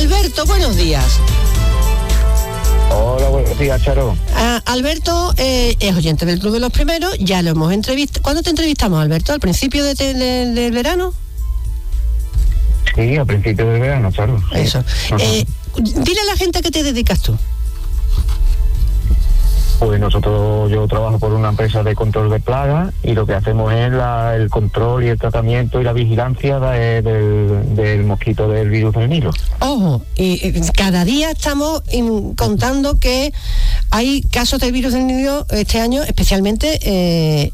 Alberto, buenos días. Hola, buenos días, Charo. Alberto es oyente del Club de los Primeros, ya lo hemos entrevistado. ¿Cuándo te entrevistamos, Alberto? ¿Al principio del verano? Sí, a principios del verano, Charo. Sí. Eso. Dile a la gente a qué te dedicas tú. Pues yo trabajo por una empresa de control de plagas y lo que hacemos es el control y el tratamiento y la vigilancia del mosquito del virus del Nilo. Ojo, y cada día estamos contando que hay casos del virus del Nilo este año, especialmente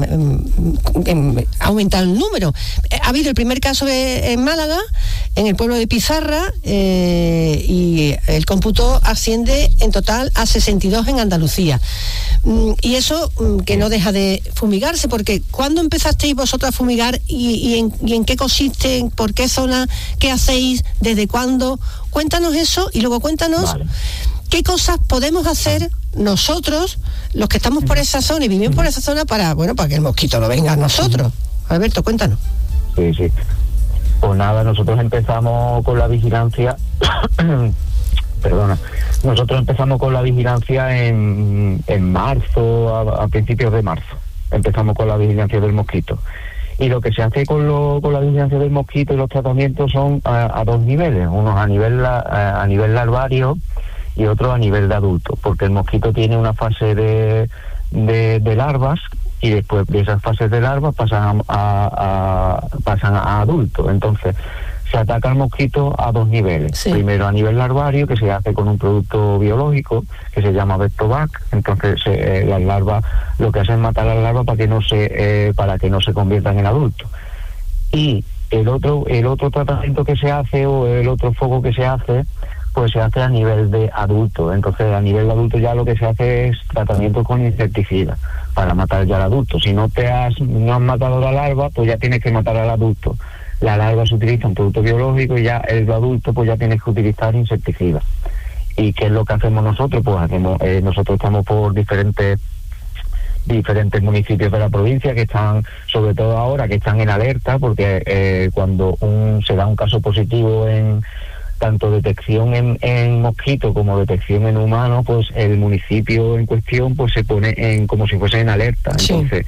ha aumentado el número. Ha habido el primer caso en Málaga, en el pueblo de Pizarra, y el cómputo asciende en total a 62 en Andalucía. Y eso que no deja de fumigarse, porque ¿cuándo empezasteis vosotros a fumigar y en qué consiste, por qué zona, qué hacéis, desde cuándo? Cuéntanos eso y luego cuéntanos qué cosas podemos hacer nosotros, los que estamos por esa zona y vivimos por esa zona, para que el mosquito no venga a nosotros. Alberto, cuéntanos. Sí. Pues nada, nosotros empezamos con la vigilancia nosotros empezamos con la vigilancia en marzo, a principios de marzo. Empezamos con la vigilancia del mosquito. Y lo que se hace con la vigilancia del mosquito y los tratamientos son a dos niveles, unos a nivel larvario y otros a nivel de adulto, porque el mosquito tiene una fase de larvas y después de esas fases de larvas pasan a adultos. Entonces se ataca al mosquito a dos niveles. Sí. Primero a nivel larvario, que se hace con un producto biológico que se llama Vectovac. Entonces las larvas, lo que hacen es matar a las larvas para que no se conviertan en adultos. Y el otro tratamiento que se hace, o el otro foco que se hace, pues se hace a nivel de adulto. Entonces a nivel de adulto ya lo que se hace es tratamiento con insecticida para matar ya al adulto. Si no has matado a la larva, pues ya tienes que matar al adulto. La larva se utiliza un producto biológico y ya el adulto pues ya tienes que utilizar insecticida. ¿Y qué es lo que hacemos nosotros? Pues nosotros estamos por diferentes municipios de la provincia que están, sobre todo ahora, que están en alerta, porque cuando se da un caso positivo en tanto detección en mosquito como detección en humano, pues el municipio en cuestión pues se pone como si fuese en alerta. Sí. Entonces,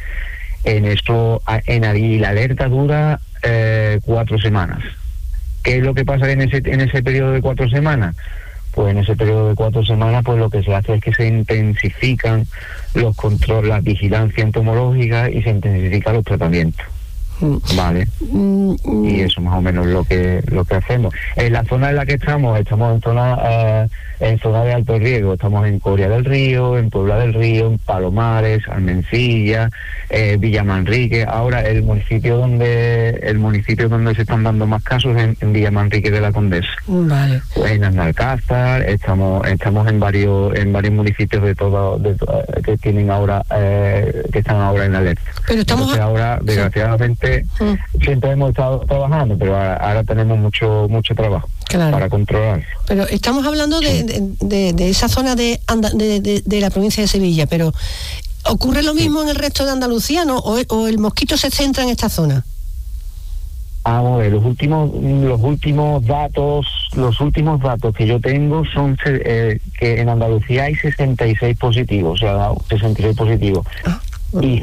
y la alerta dura 4 semanas. ¿Qué es lo que pasa en ese periodo de 4 semanas? Pues en ese periodo de 4 semanas, pues lo que se hace es que se intensifican los controles, la vigilancia entomológica, y se intensifican los tratamientos. Vale. Y eso más o menos lo que hacemos. En la zona en la que estamos en zona de alto riesgo. Estamos en Coria del Río, en Puebla del Río, en Palomares, Almencilla, Villamanrique. Ahora el municipio donde se están dando más casos es en Villamanrique de la Condesa. Vale. Pues en Alcázar, estamos en varios municipios que tienen ahora que están ahora en alerta. Pero entonces ahora, desgraciadamente, siempre hemos estado trabajando, pero ahora tenemos mucho trabajo. Claro. Para controlar. Pero estamos hablando de esa zona de la provincia de Sevilla, pero ¿ocurre lo mismo en el resto de Andalucía, no? ¿O el mosquito se centra en esta zona? Vamos a ver, los últimos datos que yo tengo son que en Andalucía hay 66 positivos, o sea, 66 positivos. Y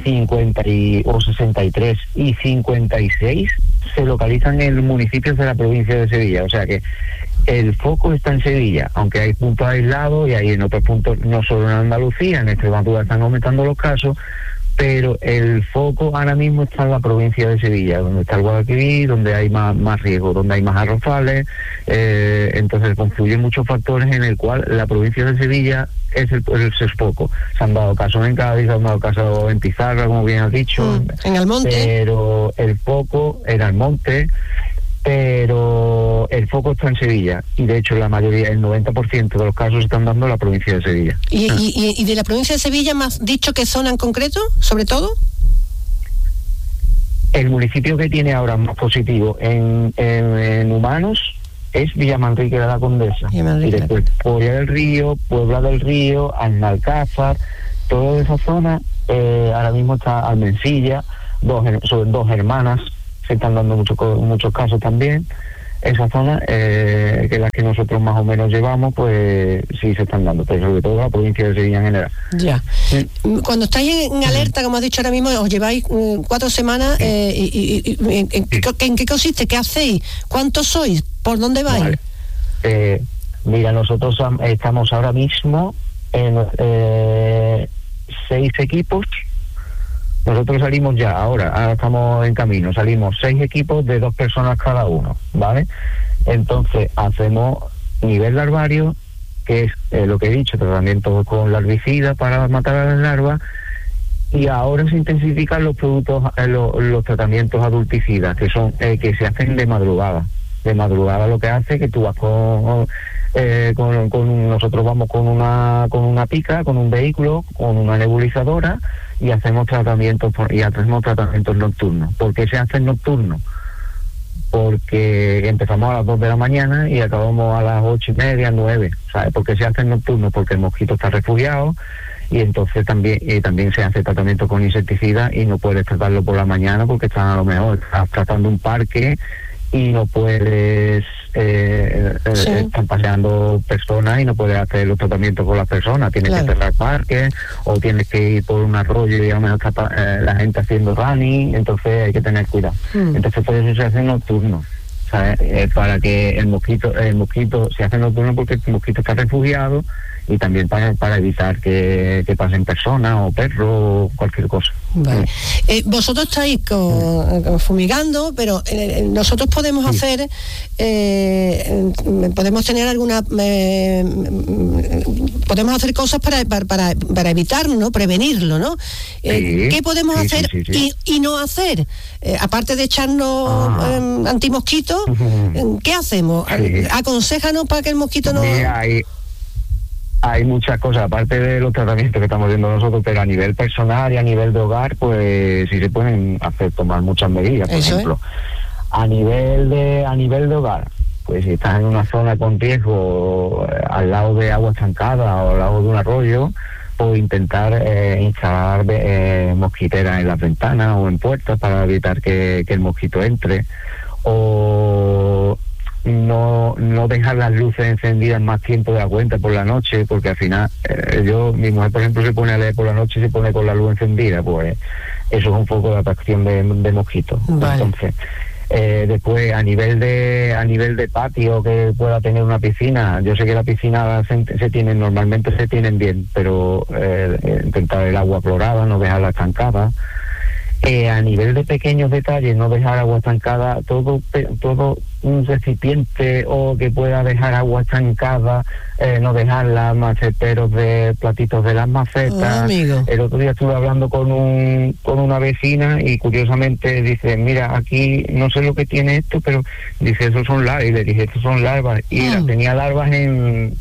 63 y 56 se localizan en municipios de la provincia de Sevilla, o sea que el foco está en Sevilla, aunque hay puntos aislados y hay en otros puntos, no solo en Andalucía, en Extremadura están aumentando los casos, pero el foco ahora mismo está en la provincia de Sevilla, donde está el Guadalquivir, donde hay más riesgo, donde hay más arrozales. Entonces confluyen muchos factores en el cual la provincia de Sevilla es el foco. Se han dado casos en Cádiz, se han dado casos en Pizarra, como bien has dicho, en Almonte, pero el foco en Almonte, pero el foco está en Sevilla, y de hecho la mayoría, el 90% de los casos se están dando en la provincia de Sevilla. ¿Y de la provincia de Sevilla me has dicho qué zona en concreto, sobre todo? El municipio que tiene ahora más positivo en humanos es Villamanrique de la Condesa, y después Coria del Río, Puebla del Río, Alcázar, toda esa zona. Ahora mismo está Almencilla, dos hermanas, se están dando muchos casos también. esa zona, que las que nosotros más o menos llevamos, pues sí se están dando, pero sobre todo la provincia de Sevilla en general. Ya. Sí. Cuando estáis en alerta, como has dicho ahora mismo, os lleváis 4 semanas, ¿en qué consiste? ¿Qué hacéis? ¿Cuántos sois? ¿Por dónde vais? Vale. Mira, nosotros estamos ahora mismo en 6 equipos. Nosotros salimos ya, ahora estamos en camino, salimos 6 equipos de 2 personas cada uno, ¿vale? Entonces hacemos nivel larvario, que es lo que he dicho, tratamiento con larvicida para matar a las larvas, y ahora se intensifican los productos, los tratamientos adulticidas, que son que se hacen de madrugada. De madrugada lo que hace es que tú vas nosotros vamos con una pica, con un vehículo, con una nebulizadora, y hacemos tratamientos nocturnos. ¿Por qué se hacen nocturnos? Porque empezamos a las 2 de la mañana y acabamos a las 8:30, 9, ¿sabes? ¿Por qué se hacen nocturnos? Porque el mosquito está refugiado, y entonces también se hace tratamiento con insecticida, y no puedes tratarlo por la mañana porque a lo mejor estás tratando un parque y no puedes están paseando personas y no puedes hacer los tratamientos con las personas, tienes que cerrar parques, o tienes que ir por un arroyo y a lo mejor está la gente haciendo running, entonces hay que tener cuidado. Entonces por eso se hace nocturno, ¿sabes? Para que el mosquito se hace nocturno, porque el mosquito está refugiado, y también para evitar que pasen personas o perros o cualquier cosa. Vale. Vosotros estáis fumigando, pero nosotros podemos hacer, podemos tener podemos hacer cosas para evitarlo, ¿no? Prevenirlo, ¿no? ¿Qué podemos hacer y no hacer? Aparte de echarnos antimosquitos, ¿qué hacemos? Aconséjanos para que el mosquito no... Hay muchas cosas, aparte de los tratamientos que estamos viendo nosotros, pero a nivel personal y a nivel de hogar, pues sí se pueden tomar muchas medidas. Por ejemplo, a nivel de hogar, pues si estás en una zona con riesgo, al lado de agua estancada o al lado de un arroyo, pues intentar instalar mosquiteras en las ventanas o en puertas para evitar que el mosquito entre, o no dejar las luces encendidas más tiempo de la cuenta por la noche, porque al final mi mujer, por ejemplo, se pone a leer por la noche y se pone con la luz encendida, pues eso es un foco de atracción de mosquitos. Vale. Entonces después a nivel de patio que pueda tener una piscina, yo sé que la piscina normalmente se tienen bien, pero intentar el agua clorada, no dejarla estancada. A nivel de pequeños detalles, no dejar agua estancada, todo un recipiente o que pueda dejar agua estancada, no dejar las maceteros de platitos de las macetas. El otro día estuve hablando con una vecina y curiosamente dice, mira, aquí no sé lo que tiene esto, pero dice, esos son larvas, y le dije, estos son larvas, y tenía larvas en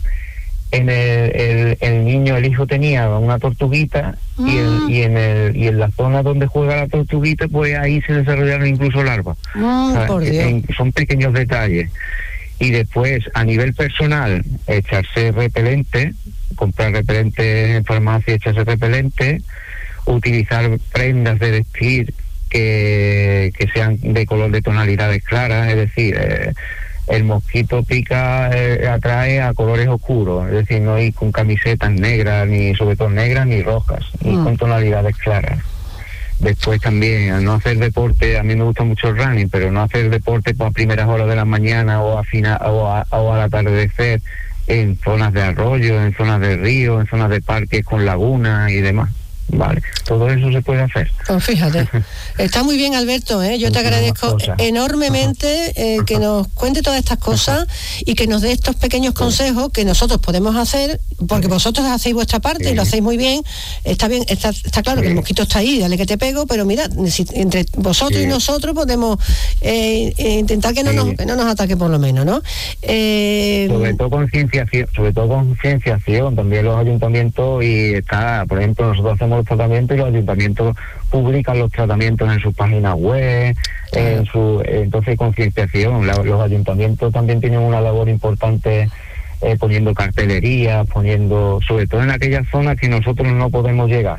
el niño, el hijo tenía una tortuguita, y en la zona donde juega la tortuguita, pues ahí se desarrollaron incluso larvas. Por Dios. Son pequeños detalles. Y después, a nivel personal, echarse repelente, comprar repelente en farmacia, echarse repelente, utilizar prendas de vestir que sean de color de tonalidades claras, es decir, el mosquito pica, atrae a colores oscuros, es decir, no ir con camisetas negras, ni sobre todo negras, ni rojas, ni con tonalidades claras. Después también, no hacer deporte, a mí me gusta mucho el running, pero no hacer deporte a primeras horas de la mañana o al atardecer en zonas de arroyo, en zonas de río, en zonas de parques con lagunas y demás. Vale, todo eso se puede hacer. Pues fíjate, está muy bien, Alberto, yo te agradezco enormemente que nos cuente todas estas cosas y que nos dé estos pequeños consejos que nosotros podemos hacer, porque vosotros hacéis vuestra parte y lo hacéis muy bien. Está bien, está claro que el mosquito está ahí, dale que te pego, pero mira, entre vosotros y nosotros podemos intentar que no nos ataque por lo menos, ¿no? Sobre todo concienciación, también los ayuntamientos, y está, por ejemplo, nosotros hacemos los tratamientos y los ayuntamientos publican los tratamientos en sus páginas web, entonces concienciación. Los ayuntamientos también tienen una labor importante poniendo cartelería, sobre todo en aquellas zonas que nosotros no podemos llegar,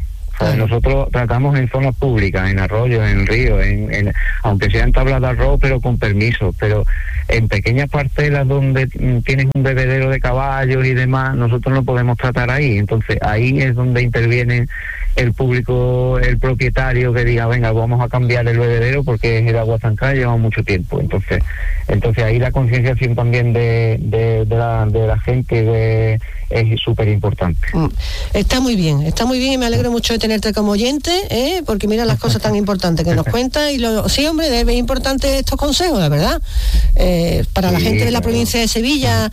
Pues nosotros tratamos en zonas públicas, en arroyos, en ríos, aunque sean tablas de arroz, pero con permiso, pero en pequeñas parcelas donde tienes un bebedero de caballos y demás, nosotros no podemos tratar ahí. Entonces ahí es donde interviene el público, el propietario, que diga, venga, vamos a cambiar el bebedero porque es el agua estancada, lleva mucho tiempo. Entonces ahí la concienciación también de la gente es súper importante. Está muy bien y me alegro mucho de tenerte como oyente, porque mira las cosas tan importantes que nos cuentas. Sí, hombre, es importante estos consejos, la verdad, para la gente de la provincia de Sevilla,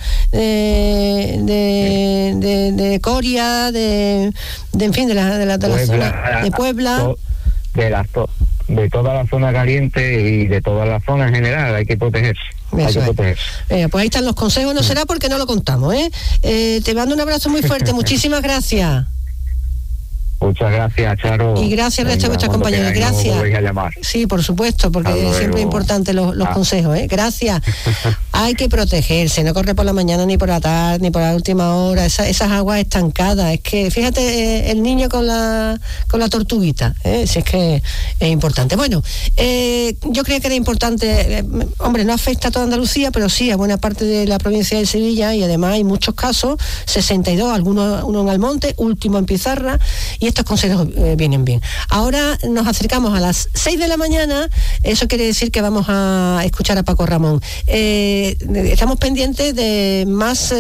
de Coria, en fin, de la zona de Puebla, de toda la zona caliente y de toda la zona en general. Hay que protegerse. Pues ahí están los consejos. No será porque no lo contamos, te mando un abrazo muy fuerte. Muchísimas gracias. Muchas gracias, Charo. Y gracias al resto de vuestras compañeras. Gracias. Sí, por supuesto, porque siempre es importante los consejos, Gracias. Hay que protegerse, no correr por la mañana, ni por la tarde, ni por la última hora, esas aguas estancadas. Es que, fíjate, el niño con la tortuguita, si es que es importante. Bueno, yo creía que era importante, hombre, no afecta a toda Andalucía, pero sí a buena parte de la provincia de Sevilla, y además hay muchos casos, 62, uno en Almonte, último en Pizarra, y estos consejos vienen bien. Ahora nos acercamos a las 6 de la mañana, eso quiere decir que vamos a escuchar a Paco Ramón. Estamos pendientes de más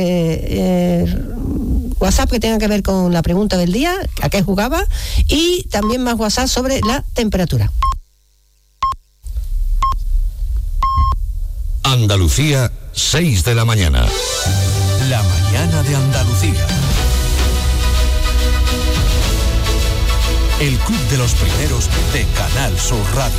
WhatsApp que tengan que ver con la pregunta del día, a qué jugaba, y también más WhatsApp sobre la temperatura. Andalucía, 6 de la mañana. La mañana de Andalucía. El Club de los Primeros de Canal Sur Radio.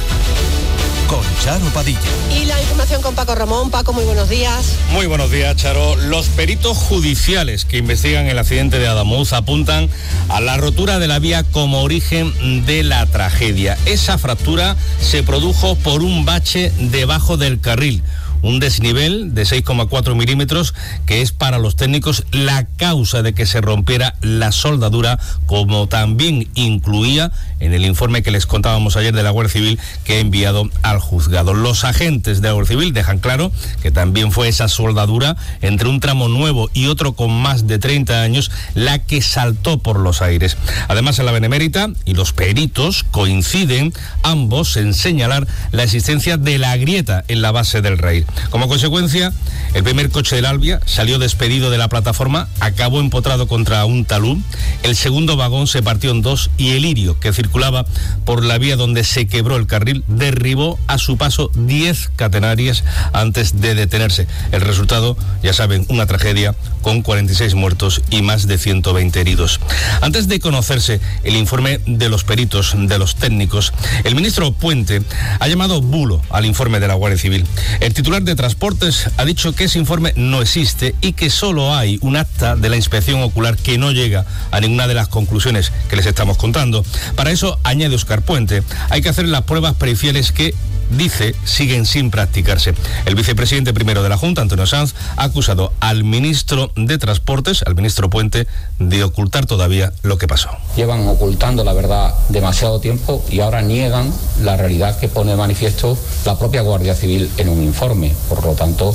Con Charo Padilla. Y la información con Paco Ramón. Paco, muy buenos días. Muy buenos días, Charo. Los peritos judiciales que investigan el accidente de Adamuz apuntan a la rotura de la vía como origen de la tragedia. Esa fractura se produjo por un bache debajo del carril. Un desnivel de 6,4 milímetros que es para los técnicos la causa de que se rompiera la soldadura, como también incluía en el informe que les contábamos ayer de la Guardia Civil que he enviado al juzgado. Los agentes de la Guardia Civil dejan claro que también fue esa soldadura entre un tramo nuevo y otro con más de 30 años la que saltó por los aires. Además, en la Benemérita y los peritos coinciden ambos en señalar la existencia de la grieta en la base del rail. Como consecuencia, el primer coche del Albia salió despedido de la plataforma, acabó empotrado contra un talud, el segundo vagón se partió en dos y el Lirio, que circulaba por la vía donde se quebró el carril, derribó a su paso 10 catenarias antes de detenerse. El resultado, ya saben, una tragedia con 46 muertos y más de 120 heridos. Antes de conocerse el informe de los peritos, de los técnicos, el ministro Puente ha llamado bulo al informe de la Guardia Civil. El titular de Transportes ha dicho que ese informe no existe y que solo hay un acta de la inspección ocular que no llega a ninguna de las conclusiones que les estamos contando. Para eso, añade Óscar Puente, hay que hacer las pruebas periciales que, dice, siguen sin practicarse. El vicepresidente primero de la Junta, Antonio Sanz, ha acusado al ministro de Transportes, al ministro Puente, de ocultar todavía lo que pasó. Llevan ocultando la verdad demasiado tiempo y ahora niegan la realidad que pone de manifiesto la propia Guardia Civil en un informe. Por lo tanto,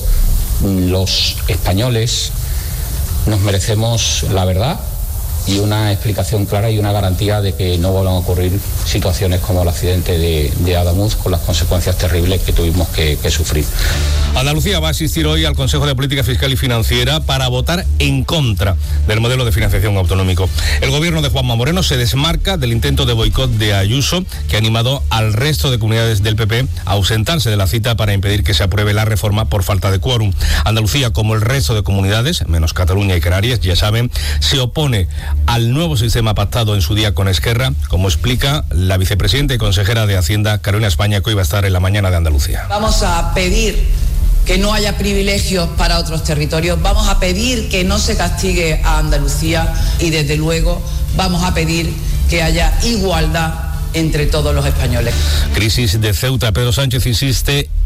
los españoles nos merecemos la verdad y una explicación clara y una garantía de que no vuelvan a ocurrir situaciones como el accidente de Adamuz, con las consecuencias terribles que tuvimos que sufrir. Andalucía va a asistir hoy al Consejo de Política Fiscal y Financiera para votar en contra del modelo de financiación autonómico. El gobierno de Juanma Moreno se desmarca del intento de boicot de Ayuso, que ha animado al resto de comunidades del PP a ausentarse de la cita para impedir que se apruebe la reforma por falta de quórum. Andalucía, como el resto de comunidades, menos Cataluña y Canarias, ya saben, se opone al nuevo sistema pactado en su día con Esquerra, como explica la vicepresidenta y consejera de Hacienda, Carolina España, que hoy va a estar en la mañana de Andalucía. Vamos a pedir que no haya privilegios para otros territorios, vamos a pedir que no se castigue a Andalucía y, desde luego, vamos a pedir que haya igualdad entre todos los españoles. Crisis de Ceuta. Pedro Sánchez insiste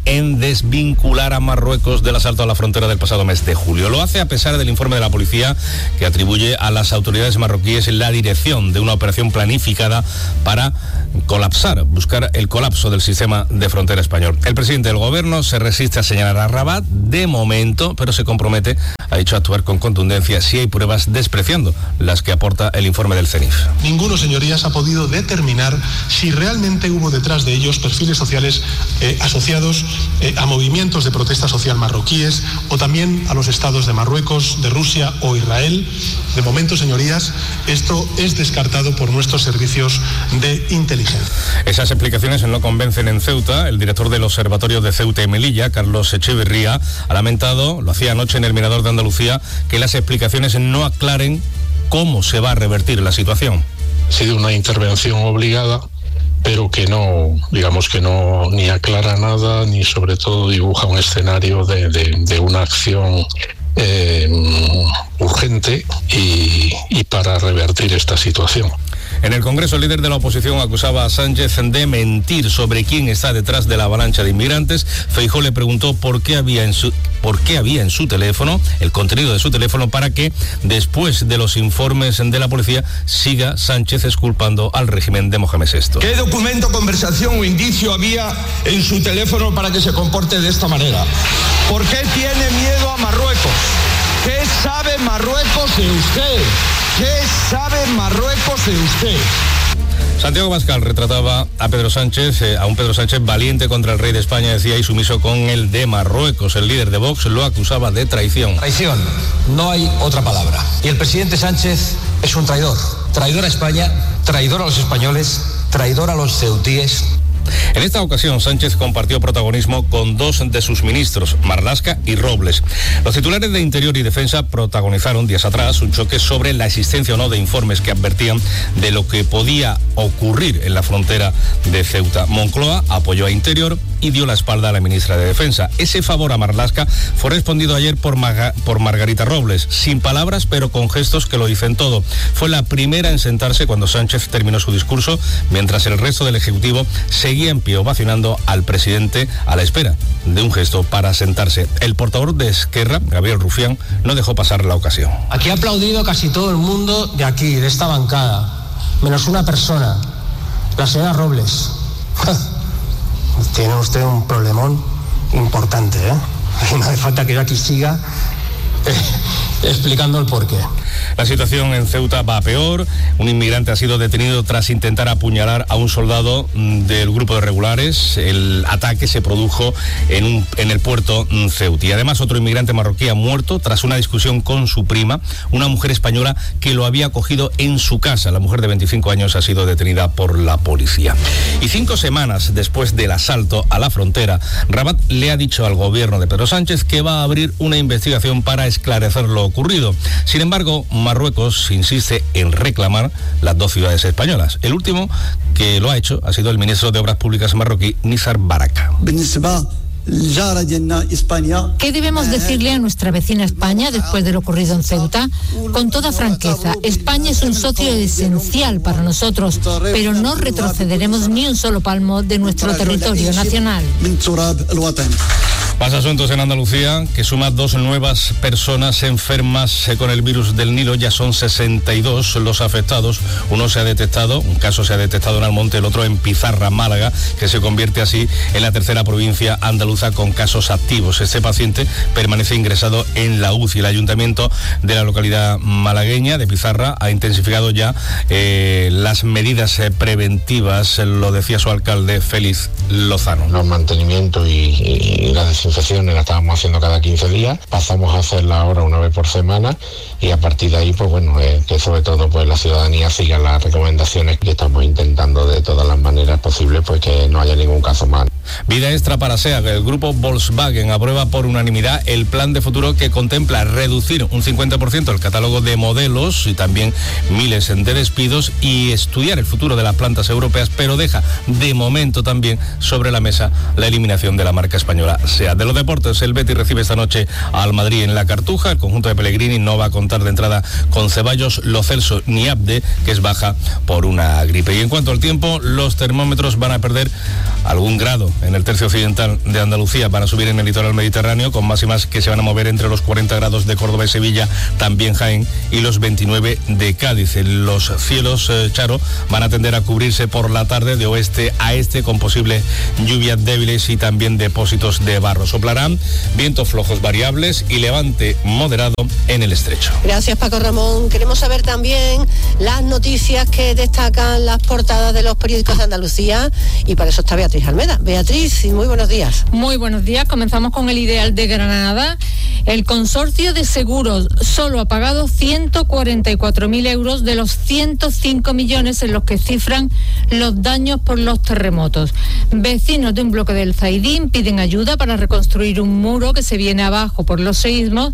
en desvincular a Marruecos del asalto a la frontera del pasado mes de julio. Lo hace a pesar del informe de la policía que atribuye a las autoridades marroquíes la dirección de una operación planificada para buscar el colapso del sistema de frontera español. El presidente del gobierno se resiste a señalar a Rabat de momento, pero se compromete, ha dicho, a actuar con contundencia si hay pruebas despreciando las que aporta el informe del CENIF. Ninguno, señorías, ha podido determinar si realmente hubo detrás de ellos perfiles sociales asociados a movimientos de protesta social marroquíes o también a los estados de Marruecos, de Rusia o Israel. De momento, señorías, esto es descartado por nuestros servicios de inteligencia. Esas explicaciones no convencen en Ceuta. El director del Observatorio de Ceuta y Melilla, Carlos Echeverría, ha lamentado, lo hacía anoche en el Mirador de Andalucía, que las explicaciones no aclaren cómo se va a revertir la situación. Ha sido una intervención obligada, pero que no, digamos que no ni aclara nada, ni sobre todo dibuja un escenario de una acción urgente y para revertir esta situación. En el Congreso, el líder de la oposición acusaba a Sánchez de mentir sobre quién está detrás de la avalancha de inmigrantes. Feijóo le preguntó por qué había en su teléfono, el contenido de su teléfono, para que, después de los informes de la policía, siga Sánchez exculpando al régimen de Mohamed VI. ¿Qué documento, conversación o indicio había en su teléfono para que se comporte de esta manera? ¿Por qué tiene miedo a Marruecos? ¿Qué sabe Marruecos de usted? ¿Qué sabe Marruecos de usted? Santiago Abascal retrataba a Pedro Sánchez, a un Pedro Sánchez valiente contra el rey de España, decía, y sumiso con el de Marruecos. El líder de Vox lo acusaba de traición. Traición, no hay otra palabra. Y el presidente Sánchez es un traidor. Traidor a España, traidor a los españoles, traidor a los ceutíes. En esta ocasión, Sánchez compartió protagonismo con dos de sus ministros, Marlaska y Robles. Los titulares de Interior y Defensa protagonizaron días atrás un choque sobre la existencia o no de informes que advertían de lo que podía ocurrir en la frontera de Ceuta. Moncloa apoyó a Interior y dio la espalda a la ministra de Defensa. Ese favor a Marlaska fue respondido ayer por Margarita Robles, sin palabras pero con gestos que lo dicen todo. Fue la primera en sentarse cuando Sánchez terminó su discurso, mientras el resto del Ejecutivo seguía en pie ovacionando al presidente a la espera de un gesto para sentarse. El portavoz de Esquerra, Gabriel Rufián, no dejó pasar la ocasión. Aquí ha aplaudido casi todo el mundo de aquí, de esta bancada, menos una persona, la señora Robles. Tiene usted un problemón importante, ¿eh? No hace falta que yo aquí siga explicando el porqué. La situación en Ceuta va a peor. Un inmigrante ha sido detenido tras intentar apuñalar a un soldado del grupo de regulares. El ataque se produjo en el puerto ceutí. Además, otro inmigrante marroquí ha muerto tras una discusión con su prima, una mujer española que lo había acogido en su casa. La mujer de 25 años ha sido detenida por la policía. Y 5 semanas después del asalto a la frontera, Rabat le ha dicho al gobierno de Pedro Sánchez que va a abrir una investigación para esclarecer lo ocurrido. Sin embargo, Marruecos insiste en reclamar las dos ciudades españolas. El último que lo ha hecho ha sido el ministro de Obras Públicas marroquí, Nizar Baraka. ¿Qué debemos decirle a nuestra vecina España después de lo ocurrido en Ceuta? Con toda franqueza, España es un socio esencial para nosotros, pero no retrocederemos ni un solo palmo de nuestro territorio nacional. Más asuntos en Andalucía, que suma 2 nuevas personas enfermas con el virus del Nilo. Ya son 62 los afectados. Un caso se ha detectado en Almonte, el otro en Pizarra, Málaga, que se convierte así en la tercera provincia andaluza con casos activos. Este paciente permanece ingresado en la UCI. El ayuntamiento de la localidad malagueña de Pizarra ha intensificado ya las medidas preventivas, lo decía su alcalde, Félix Lozano. Los mantenimientos y la desinfecciones la estábamos haciendo cada 15 días, pasamos a hacerla ahora una vez por semana y a partir de ahí, pues bueno, que sobre todo pues la ciudadanía siga las recomendaciones que estamos intentando de todas las maneras posibles, pues que no haya ningún caso más. Vida extra para SEAT. El grupo Volkswagen aprueba por unanimidad el plan de futuro que contempla reducir un 50% el catálogo de modelos y también miles de despidos y estudiar el futuro de las plantas europeas, pero deja de momento también sobre la mesa la eliminación de la marca española SEAT. De los deportes, el Betis recibe esta noche al Madrid en la Cartuja. El conjunto de Pellegrini no va a contar de entrada con Ceballos, Lo Celso ni Abde, que es baja por una gripe. Y en cuanto al tiempo, los termómetros van a perder algún grado en el tercio occidental de Andalucía, van a subir en el litoral mediterráneo, con máximas que se van a mover entre los 40 grados de Córdoba y Sevilla, también Jaén, y los 29 de Cádiz. Los cielos, Charo, van a tender a cubrirse por la tarde de oeste a este, con posibles lluvias débiles y también depósitos de barro. Soplarán vientos flojos variables y levante moderado en el estrecho. Gracias, Paco Ramón. Queremos saber también las noticias que destacan las portadas de los periódicos de Andalucía, y para eso está Beatriz Almeda. Beatriz, muy buenos días. Muy buenos días. Comenzamos con El Ideal de Granada. El consorcio de seguros solo ha pagado 144.000 euros de los 105 millones en los que cifran los daños por los terremotos. Vecinos de un bloque del Zaidín piden ayuda para reconstruir un muro que se viene abajo por los seísmos.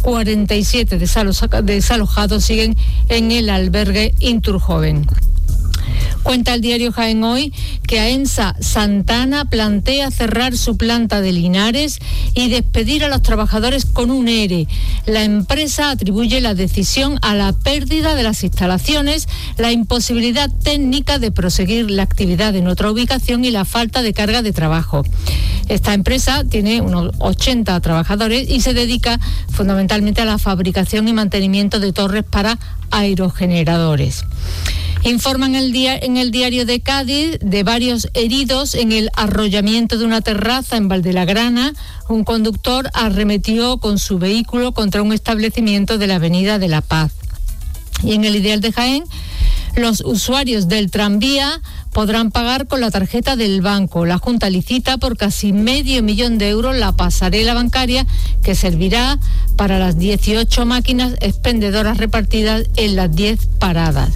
47 desalojados siguen en el albergue Inturjoven. Cuenta el diario Jaén Hoy que AENSA Santana plantea cerrar su planta de Linares y despedir a los trabajadores con un ERE. La empresa atribuye la decisión a la pérdida de las instalaciones, la imposibilidad técnica de proseguir la actividad en otra ubicación y la falta de carga de trabajo. Esta empresa tiene unos 80 trabajadores y se dedica fundamentalmente a la fabricación y mantenimiento de torres para aerogeneradores. Informan en el diario de Cádiz de varios heridos en el arrollamiento de una terraza en Valdelagrana. Un conductor arremetió con su vehículo contra un establecimiento de la Avenida de la Paz. Y en el Ideal de Jaén, los usuarios del tranvía podrán pagar con la tarjeta del banco. La Junta licita por casi $500.000 de euros la pasarela bancaria, que servirá para las 18 máquinas expendedoras repartidas en las 10 paradas.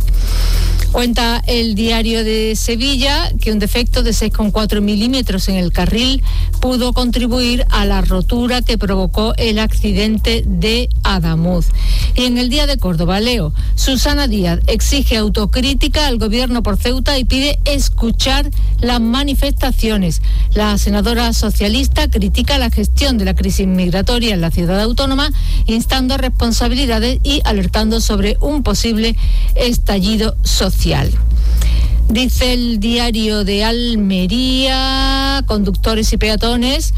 Cuenta el diario de Sevilla que un defecto de 6,4 milímetros en el carril pudo contribuir a la rotura que provocó el accidente de Adamuz. Y en el Día de Córdoba leo: Susana Díaz exige autocrítica al gobierno por Ceuta y pide escuchar las manifestaciones. La senadora socialista critica la gestión de la crisis migratoria en la ciudad autónoma, instando responsabilidades y alertando sobre un posible estallido social. Dice el diario de Almería: conductores y peatones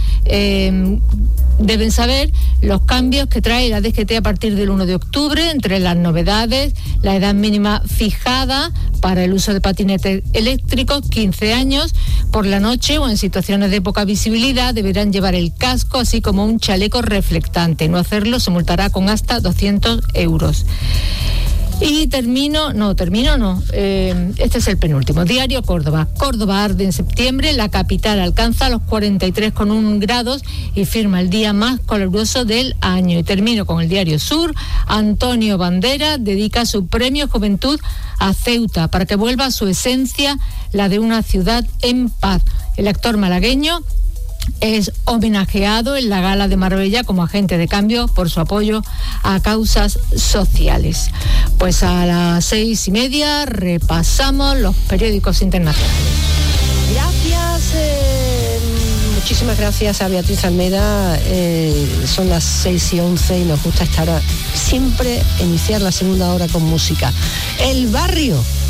deben saber los cambios que trae la DGT a partir del 1 de octubre. Entre las novedades, la edad mínima fijada para el uso de patinetes eléctricos, 15 años. Por la noche o en situaciones de poca visibilidad deberán llevar el casco, así como un chaleco reflectante. No hacerlo se multará con hasta 200 euros. Y este es el penúltimo. Diario Córdoba. Córdoba arde en septiembre, la capital alcanza los 43,1 grados y firma el día más caluroso del año. Y termino con el diario Sur. Antonio Bandera dedica su premio Juventud a Ceuta para que vuelva a su esencia, la de una ciudad en paz. El actor malagueño es homenajeado en la gala de Marbella como agente de cambio por su apoyo a causas sociales. Pues a las 6:30 repasamos los periódicos internacionales. Gracias, muchísimas gracias a Beatriz Almeda. Son las 6:11 y nos gusta siempre iniciar la segunda hora con música. El Barrio.